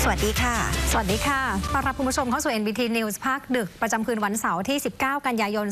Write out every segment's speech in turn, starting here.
สวัสดีค่ะสวัสดีค่ะต้อนรับคุณผู้ชมเข้าสู่ NBT News ภาคดึกประจำคืนวันเสาร์ที่ 19 กันยายน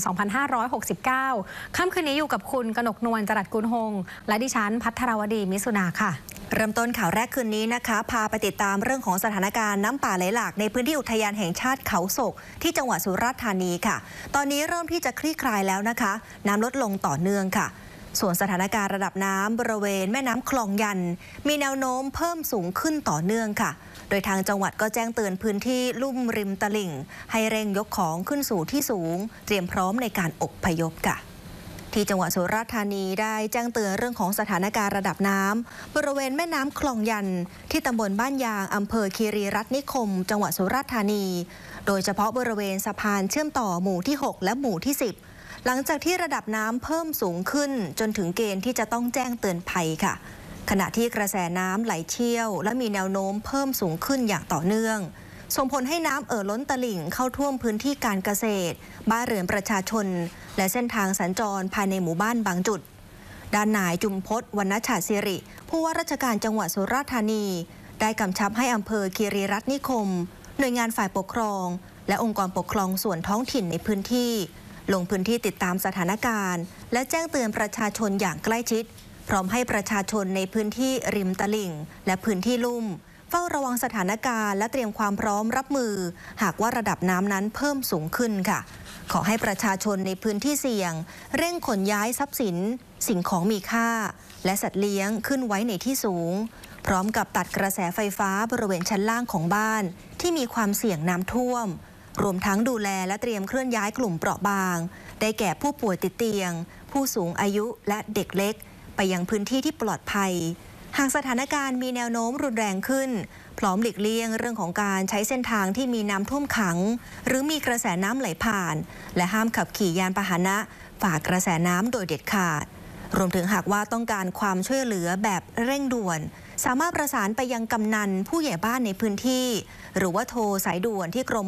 2569 ค่ำคืนนี้อยู่กับคุณกนกนวล จรัสกุลหงษ์และดิฉันภัทรวดี มิสุนาค่ะเริ่มต้นข่าวแรกคืนนี้นะคะพาไปติดตามเรื่องของสถานการณ์น้ำป่าไหลหลากในพื้นที่อุทยานแห่งชาติเขาศกที่จังหวัดสุราษฎร์ธานีค่ะตอนนี้เริ่มที่จะคลี่คลายแล้วนะคะน้ำลดลงต่อเนื่องค่ะส่วนสถานการณ์ระดับน้ำบริเวณแม่น้ำคลองยันมีแนวโน้มเพิ่มสูงขึ้นต่อเนื่องค่ะโดยทางจังหวัดก็แจ้งเตือนพื้นที่ลุ่มริมตลิ่งให้เร่งยกของขึ้นสู่ที่สูงเตรียมพร้อมในการอพยพค่ะที่จังหวัดสุราษฎร์ธานีได้แจ้งเตือนเรื่องของสถานการณ์ระดับน้ำบริเวณแม่น้ำคลองยันที่ตำบลบ้านยางอำเภอคีรีรัตน์นิคมจังหวัดสุราษฎร์ธานีโดยเฉพาะบริเวณสะพานเชื่อมต่อหมู่ที่6และหมู่ที่10หลังจากที่ระดับน้ำเพิ่มสูงขึ้นจนถึงเกณฑ์ที่จะต้องแจ้งเตือนภัยค่ะขณะที่กระแสน้ำไหลเชี่ยวและมีแนวโน้มเพิ่มสูงขึ้นอย่างต่อเนื่องส่งผลให้น้ำล้นตลิ่งเข้าท่วมพื้นที่การเกษตรบ้านเรือนประชาชนและเส้นทางสัญจรภายในหมู่บ้านบางจุดด้านนายจุมพจน์ วรรณฉาศิริผู้ว่าราชการจังหวัดสุราษฎร์ธานีได้กำชับให้อำเภอคีรีรัตน์นิคมหน่วยงานฝ่ายปกครองและองค์กรปกครองส่วนท้องถิ่นในพื้นที่ลงพื้นที่ติดตามสถานการณ์และแจ้งเตือนประชาชนอย่างใกล้ชิดพร้อมให้ประชาชนในพื้นที่ริมตลิ่งและพื้นที่ลุ่มเฝ้าระวังสถานการณ์และเตรียมความพร้อมรับมือหากว่าระดับน้ำนั้นเพิ่มสูงขึ้นค่ะขอให้ประชาชนในพื้นที่เสี่ยงเร่งขนย้ายทรัพย์สินสิ่งของมีค่าและสัตว์เลี้ยงขึ้นไว้ในที่สูงพร้อมกับตัดกระแสไฟฟ้าบริเวณชั้นล่างของบ้านที่มีความเสี่ยงน้ำท่วมรวมทั้งดูแลและเตรียมเคลื่อนย้ายกลุ่มเปราะบางได้แก่ผู้ป่วยติดเตียงผู้สูงอายุและเด็กเล็กไปยังพื้นที่ที่ปลอดภัยหากสถานการณ์มีแนวโน้มรุนแรงขึ้นพร้อมหลีกเลี่ยงเรื่องของการใช้เส้นทางที่มีน้ำท่วมขังหรือมีกระแสน้ำไหลผ่านและห้ามขับขี่ยานพาหนะฝ่ากระแสน้ำโดยเด็ดขาดรวมถึงหากว่าต้องการความช่วยเหลือแบบเร่งด่วนสามารถประสานไปยังกำนันผู้ใหญ่บ้านในพื้นที่หรือว่าโทรสายด่วนที่กรม